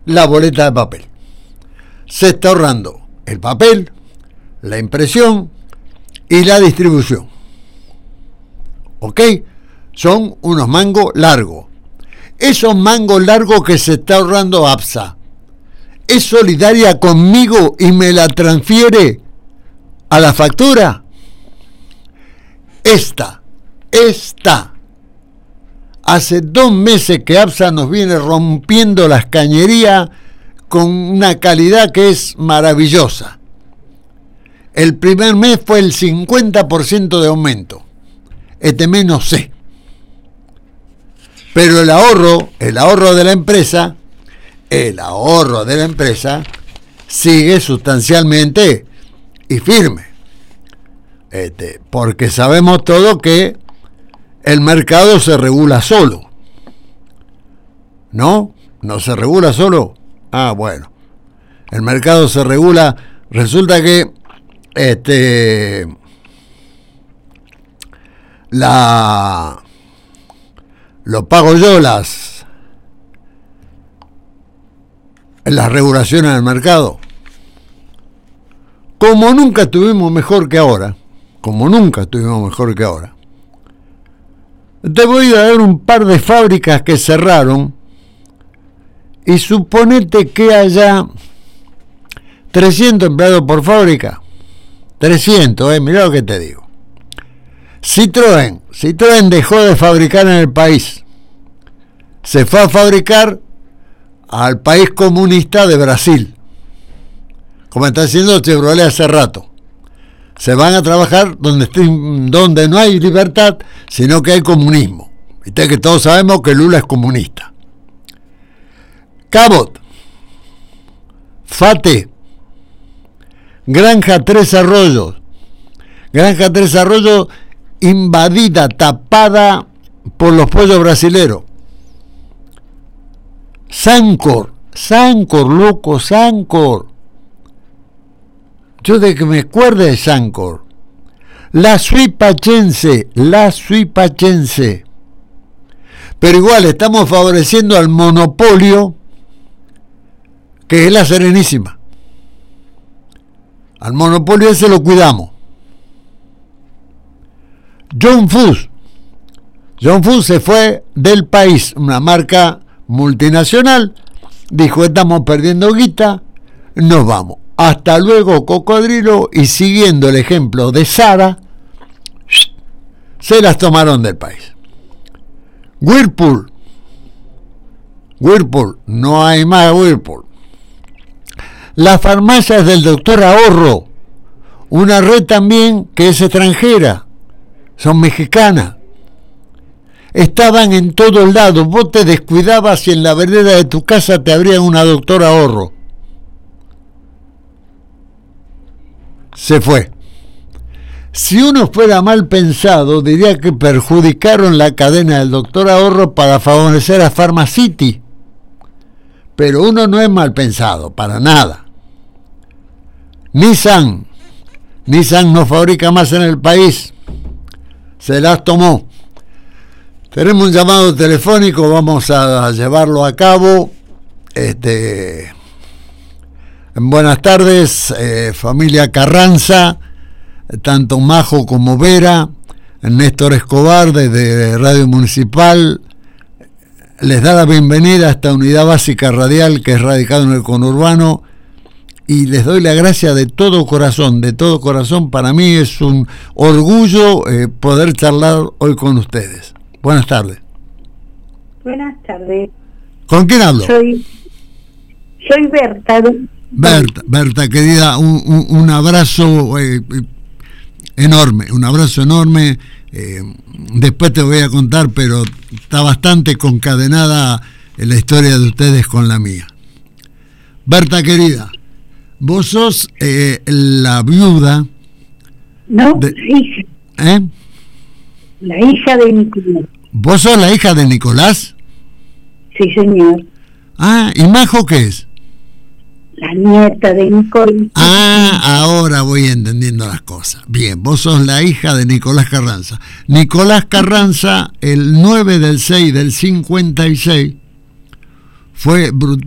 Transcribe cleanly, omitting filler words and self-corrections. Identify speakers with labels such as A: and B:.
A: la boleta de papel. Se está ahorrando el papel, la impresión y la distribución. ¿Ok? Son unos mangos largos. Esos mangos largos que se está ahorrando APSA, ¿es solidaria conmigo y me la transfiere a la factura? Esta. Hace 2 meses que APSA nos viene rompiendo las cañerías con una calidad que es maravillosa. El primer mes fue el 50% de aumento. Este mes no sé. Pero el ahorro de la empresa, sigue sustancialmente y firme. Porque sabemos todo que el mercado se regula solo. ¿No? ¿No se regula solo? Ah, bueno. El mercado se regula. Resulta que lo pago yo las regulaciones del mercado. Como nunca estuvimos mejor que ahora, te voy a dar un par de fábricas que cerraron y suponete que haya 300 empleados por fábrica. 300, mirá lo que te digo. Citroën dejó de fabricar en el país. Se fue a fabricar al país comunista de Brasil, como está haciendo Chevrolet hace rato. Se van a trabajar donde no hay libertad, sino que hay comunismo. Viste que todos sabemos que Lula es comunista. Cabot, Fate, Granja Tres Arroyos invadida, tapada por los pollos brasileros. Sancor, loco, Sancor. Yo de que me acuerde de Sancor. La Suipachense. Pero igual estamos favoreciendo al monopolio que es la Serenísima. Al monopolio ese lo cuidamos. John Fuss se fue del país, una marca multinacional, dijo: estamos perdiendo guita, nos vamos. Hasta luego, cocodrilo. Y siguiendo el ejemplo de Sara, se las tomaron del país. Whirlpool, no hay más Whirlpool. Las farmacias del Doctor Ahorro, una red también que es extranjera, son mexicanas. Estaban en todos lados. Vos te descuidabas y en la vereda de tu casa te abrían una Doctor Ahorro. Se fue. Si uno fuera mal pensado, diría que perjudicaron la cadena del Doctor Ahorro para favorecer a Pharmacity. Pero uno no es mal pensado, para nada. Nissan no fabrica más en el país. Se las tomó. Tenemos un llamado telefónico, vamos a llevarlo a cabo. Buenas tardes, familia Carranza, tanto Majo como Vera. Néstor Escobar desde Radio Municipal les da la bienvenida a esta unidad básica radial que es radicado en el conurbano, y les doy la gracia de todo corazón. Para mí es un orgullo poder charlar hoy con ustedes. Buenas tardes.
B: Buenas tardes.
A: ¿Con quién hablo?
B: Soy Berta.
A: Berta, querida, un abrazo enorme. Después te voy a contar, pero está bastante concadenada la historia de ustedes con la mía. Berta, querida, vos sos la viuda.
B: No, hija. La hija de Nicolás.
A: ¿Vos sos la hija de Nicolás?
B: Sí, señor.
A: Ah, ¿y Majo qué es?
B: La nieta de Nicolás.
A: Ah, ahora voy entendiendo las cosas. Bien, vos sos la hija de Nicolás Carranza. Nicolás Carranza, el 9 del 6 del 56, fue brutal.